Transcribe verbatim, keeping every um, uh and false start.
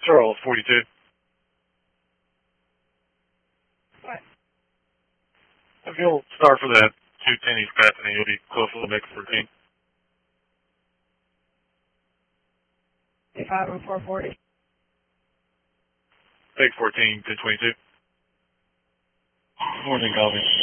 Charles, forty-two. What? If you'll start for that two ten East Pasadena, you'll be close to the mix fourteen. five oh four forty. Take fourteen, ten twenty-two. Morning, Calvin.